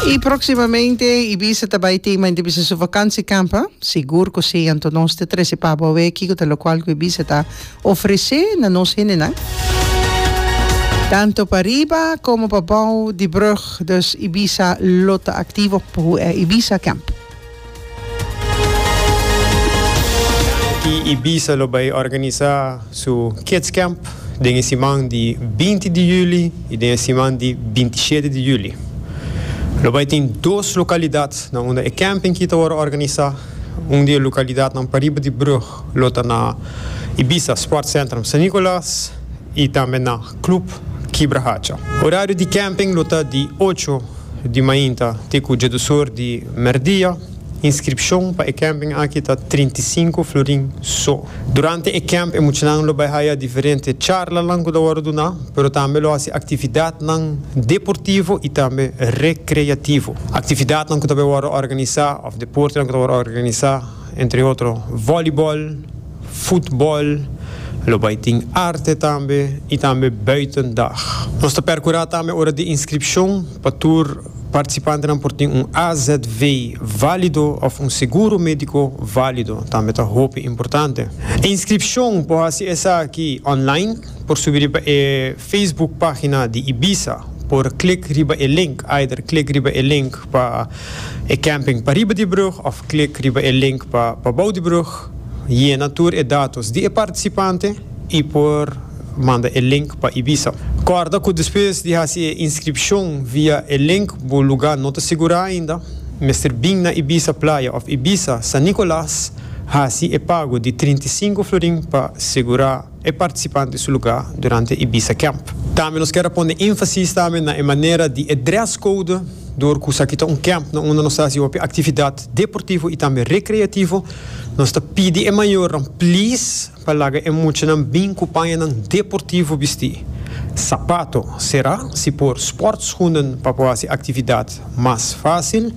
E proximamente Ibiza também tem uma Ibiza sua vacanciecamp, seguro que se então nós te treze para o que o qual que Ibiza está oferecer na nossa né? Tanto para riba como para bouw die brug, dus Ibiza lotte actief op Ibiza Camp. Ibiza lo vai organizar su Kids Camp den semana de 20 de julho e den semana de 27 de julho. Lo vai ter duas localidades onde é camping que está organizado. De localidade na Pariba de Brug, lota na Ibiza Sport Centrum San Nicolás e também na Club Quibrahacha. Horário de camping lota de 8 de manhã até o dia do sol de merdia. Inscrição para o camping aqui está 35 florin só. Durante o camp é muito não vai haver diferentes charlas lá que hora do na, pero também lo hace atividade não deportivo e também recreativo. Atividade não que também hora organizar, of deporte não que hora organizar, entre outros voleibol, futebol, lo vai ter arte também e também buitendag. Nós está percorrendo também hora de inscrição para tour participantes não portem AZV válido ou seguro médico válido, também é muito importante. A inscrição pode ser essa aqui online, por subir para a Facebook página de Ibiza, por clicar riba o link, either clicar riba o link para o camping para Riba de Brug, ou clicar riba o link para Bouw de Brug, e na tour e dados de participante e por manda o link para Ibiza. Guarda que depois de fazer a inscrição via o link, o lugar não está seguro ainda. Mas bem na Ibiza Playa ou Ibiza San Nicolás, assim é pago de 35 florin para segurar o participante do lugar durante Ibiza Camp. Também nós queremos pôr ênfase também na maneira de dress code, door que aqui está camp onde nós fazemos atividade deportiva e também recreativa. Nós está pedindo maior, please, para que muito não bem companhia não deportivo vestir. Sapato será se por sportschoenen para fazer atividade mais fácil.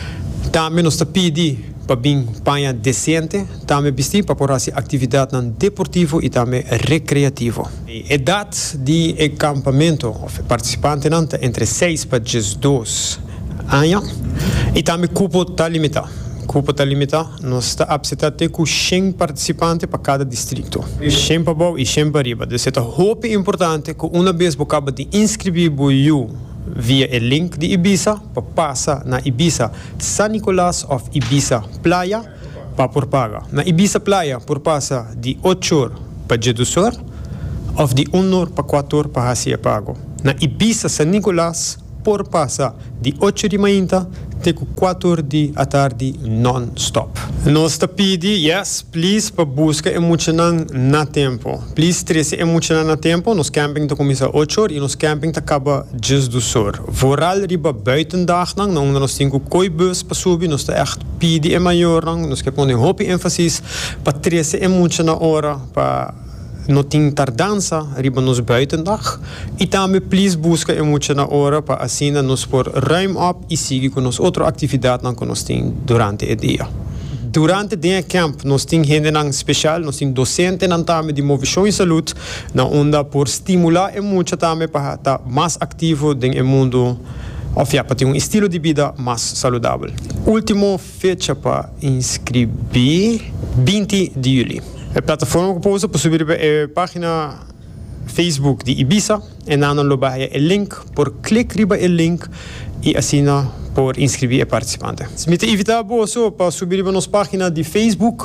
Também nós está pedindo para bem companhia decente, também vestir para fazer atividade não deportivo e também recreativo. A idade de acampamento participante não entre 6 para 12 anos e também cupo está limitado. Cupo está limitado, nós está apresentado com 100 participantes para cada distrito. 100 para Bouw e 100 para Riba. Então, é muito importante que uma vez você acaba de inscrever via o link de Ibiza, para passar na Ibiza San Nicolás ou Ibiza Playa, para por paga. Na Ibiza Playa, por passar de 8 horas para dia do sol, ou de 1 hora para 4 horas para ser pago. Na Ibiza San Nicolás, por passar de 8 de manhã até 4 horas da tarde non-stop. Nós está pedindo, yes, please, para buscar emocionante na tempo. Please, 13 emocionante na tempo. Nos camping está começa 8 horas e nos camping está acaba 10 do sol. Vooral riba buitendag, onde nós temos coibus para subir, nós está echt pedindo maior, nós queremos pôr hoop ênfase para 13 emocionante hora para não tem tardança riba nos buitendag e também please busca muito na hora para assim nos por ruim op e seguir com nos outra atividade que nós tem durante o dia. Durante o camp nós tem gente especial, nós tem docente também de movição e saúde, na onda por estimular muito também para estar mais ativo no mundo ou para ter estilo de vida mais saudável. Última fecha para inscrever 20 de julho. A plataforma que pousa para subir para a página Facebook de Ibiza e na não vai o link por clicar riba o link e assim por inscrever a participante. Se me evitar para subir para nossa página de Facebook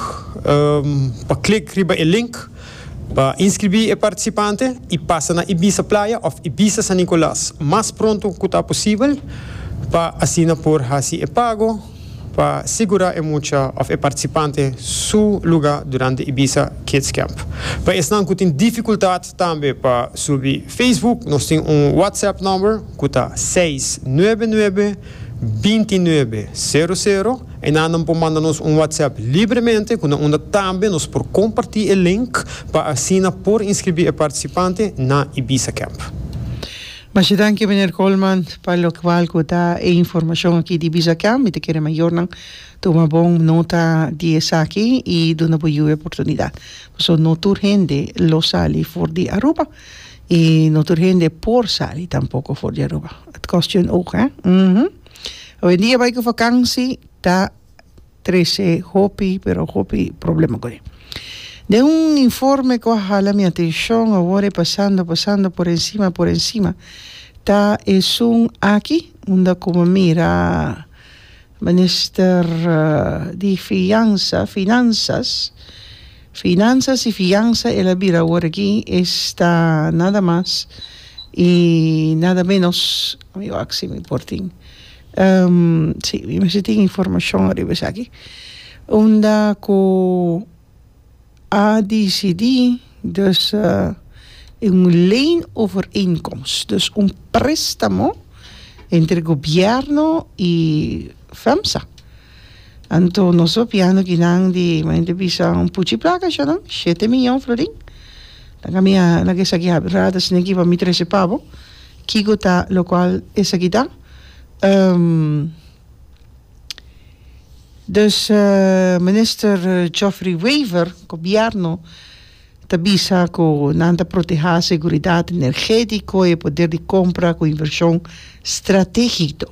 para clicar riba o link para inscrever a participante e passa na Ibiza Playa ou Ibiza San Nicolás mais pronto que está possível para assim por fazer o pago para segurar muita of participante su lugar durante Ibiza Kids Camp. Para esse não que tem dificuldade também para subir Facebook, nós temos WhatsApp number que está 699 2900 e não podemos mandar-nos WhatsApp livremente, onde também nós por compartilhar o link para assim por inscrever a participante na Ibiza Camp. Mas dank je meneer Coleman para o qual que dá a informação aqui de Ibiza Camp e te quer maior não toma bom nota de essa aqui e dona boa oportunidade. So no turgente lo sali for de Aruba e no turgente por sali tampoco for de Aruba. Het kost je een oog, hè? Hoy en día, vai com vakantie, está 13 hopi, pero hopi problema con él. De un informe que jala mi atención, ahora pasando por encima, está es un aquí, donde como mira, minister de finanzas y fianza, el mira ahora aquí está nada más y nada menos, amigo Axi, me importín. Sí, me tiene información arriba aquí. Donde que a decidir dus een leenovereenkomst, dus un préstamo entre gobierno y FEMSA. Anto noso piano ginang di mente bisa un puchi placa siya nang 7 milyon florin. Nagamia nagisagi habrada sinigi pa mi 13 pavo. Kigota lo cual esa kita. Dus minister Geoffrey Wever, gobierno, tabisa con nanta proteger seguridad energético y poder de compra con inversión estratégico.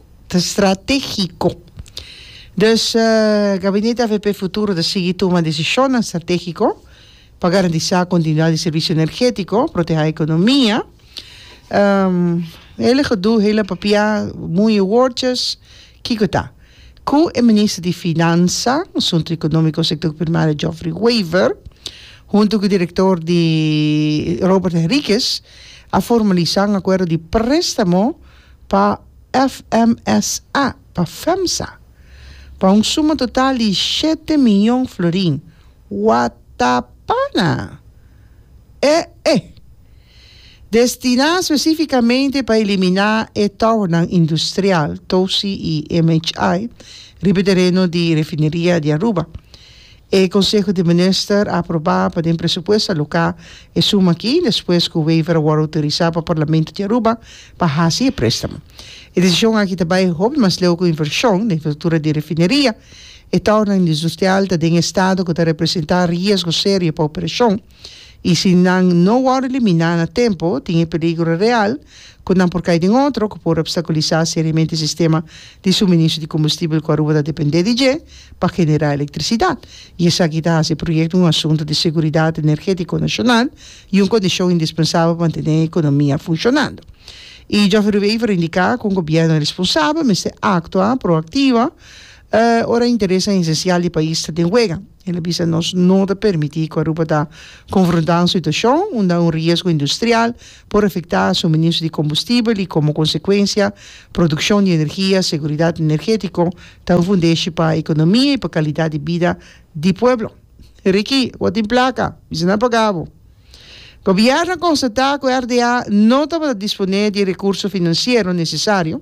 Dus gabinete AVP Futuro de seguir toma decisión estratégico para garantizar continuidad de servicio energético, proteger la economía. Hele gedoe, hele papier, mooie woordjes. Kijk het daar. Ku en minister de Finanza, Asunto Económico Sector Primario Geoffrey Wever, junto con el director de Robert Henriquez, a formalizar un acuerdo de préstamo para FMSA, para FEMSA, para un suma total de 7 millones florin. Watapana! Destinado específicamente para eliminar el torno industrial, TOSI y MHI, ribeterreno de refinería de Aruba. El Consejo de Ministros aprobó para el presupuesto local y suma aquí, después que Wever fue autorizado para el Parlamento de Aruba para hacer el préstamo. La decisión aquí también es más leuke inversión de infraestructura de refinería. El torno industrial está en estado que representa riesgo serio para la operación. Y si no va eliminado a tiempo, tiene peligro real, con por caer en otro, que puede obstaculizar seriamente el sistema de suministro de combustible que Aruba depende de ella para generar electricidad. Y esa quita hace proyecto un asunto de seguridad energética nacional y una condición indispensable para mantener la economía funcionando. Y Geoffrey Wever indica que un gobierno responsable, mas actúa proactiva, ahora interesa esencial del país de juega. Ele bisa nos não permitir que a Aruba está confrontando uma situação onde há risco industrial por afetar o suministro de combustível e, como consequência, produção de energia, segurança energética, está fundante para a economia e para a qualidade de vida do povo. Ricky, o que implica? Isso não é pagável. O governo constatou que a RDA não estava disponível de recursos financeiros necessários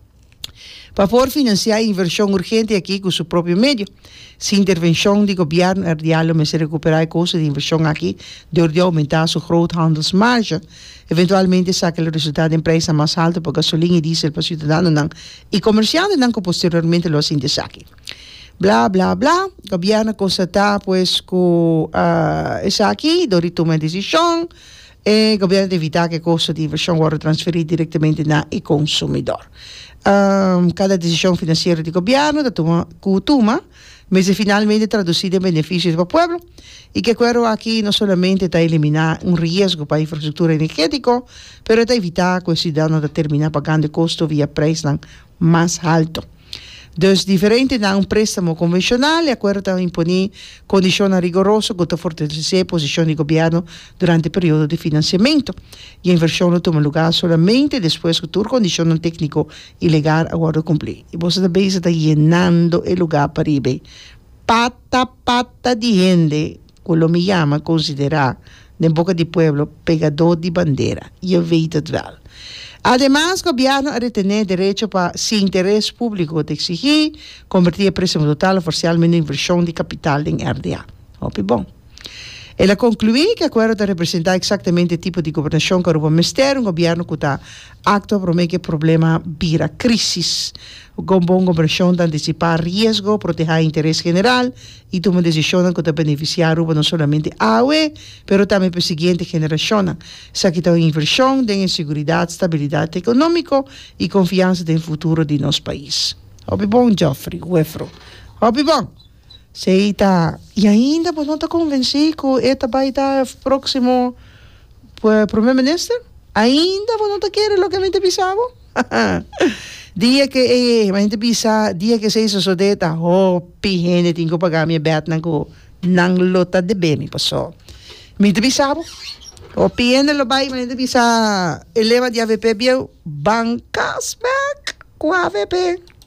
para poder financiar a inversión urgente aquí con su propio medio. Sin intervención del gobierno, el diálogo me se recuperar el costo de inversión aquí, de aumentar su groothandelsmarge, eventualmente sacar el resultado de empresa más alto para gasolina y diésel para ciudadanos y comerciantes que posteriormente lo hacen de saque. Bla, bla, bla. El gobierno constata pues que es aquí, de tomar decisión, el gobierno debe evitar que el costo de inversión sea transferido directamente al consumidor. Cada decisión financiera del gobierno toma, mas finalmente traducida en beneficios para el pueblo y que claro aquí no solamente está eliminar un riesgo para la infraestructura energética, pero está evitar que el ciudadano termine pagando el costo vía precio más alto. Dus diferente de un préstamo convencional, el acuerdo impone condiciones rigurosas que fortalecer la posición del gobierno durante el periodo de financiamiento. Y la inversión toma lugar solamente después que todo condición técnico y legal ahora cumplir. Y vos también está llenando el lugar para ir. Pata de gente, que lo me llama considerar, en boca del pueblo, pegador de bandera. Y yo veo het wel. Además, el gobierno ha de tener derecho para, sin interés público, de exigir convertir el préstamo total parcialmente en inversión de capital en RDA. Hopi bom. Ela concluí que el acuerdo representa exactamente el tipo de gobernación que Aruba Mister, un gobierno que está acto para que el problema vira crisis. Con buena gobernación de anticipar riesgo, proteger el interés general y tomar decisiones que beneficiar a Aruba no solamente a UE, pero también para la siguiente generación. Se quita inversión en seguridad, estabilidad económica y confianza en el futuro de nuestro país. Obi bom, Geoffrey, Wefro. Obi bom. Seita, e ainda não está convencido que esta vai estar próximo primeiro-ministro? Ainda não está querendo o que a gente pensava? Dia que a gente pensa, dia que se isso sodeta, pihene tenho que pagar minha bet nang lota de bem, passou. Me te pensava? Pihene lo vai, mas a gente pensa, eleva de AVP, bancas back com AVP.